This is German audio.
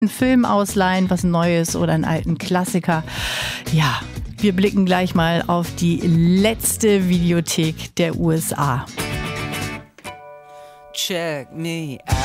einen Film ausleihen, was Neues oder einen alten Klassiker. Ja, wir blicken gleich mal auf die letzte Videothek der USA. Check me out.